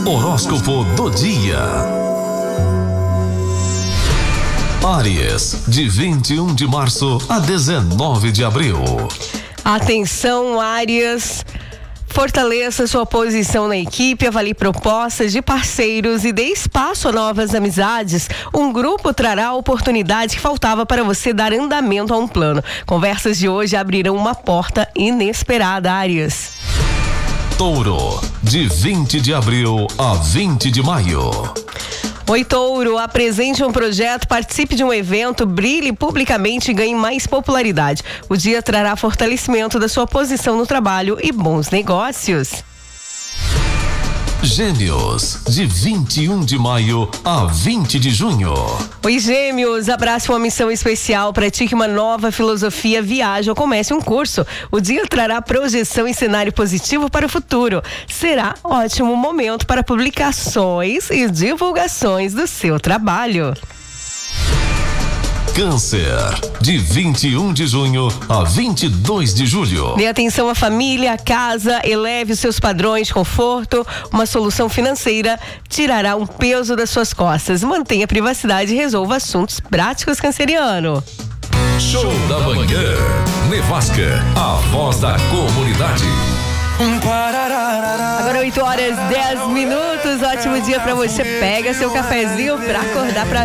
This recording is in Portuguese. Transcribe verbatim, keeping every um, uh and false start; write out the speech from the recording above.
Horóscopo do dia. Áries, de vinte e um de março a dezenove de abril. Atenção, Áries. Fortaleça sua posição na equipe, avalie propostas de parceiros e dê espaço a novas amizades. Um grupo trará a oportunidade que faltava para você dar andamento a um plano. Conversas de hoje abrirão uma porta inesperada, Áries. Touro, de vinte de abril a vinte de maio. Oi, Touro, apresente um projeto, participe de um evento, brilhe publicamente e ganhe mais popularidade. O dia trará fortalecimento da sua posição no trabalho e bons negócios. Gêmeos, de vinte e um de maio a vinte de junho. Oi, Gêmeos, abrace uma missão especial, pratique uma nova filosofia, viaje ou comece um curso. O dia trará projeção e cenário positivo para o futuro. Será ótimo momento para publicações e divulgações do seu trabalho. Câncer, de vinte e um de junho a vinte e dois de julho. Dê atenção à família, à casa, eleve os seus padrões de conforto. Uma solução financeira tirará um peso das suas costas. Mantenha a privacidade e resolva assuntos práticos, canceriano. Show da manhã. Nevasca, a voz da comunidade. Agora oito horas, dez minutos. Ótimo dia pra você. Pega seu cafezinho pra acordar pra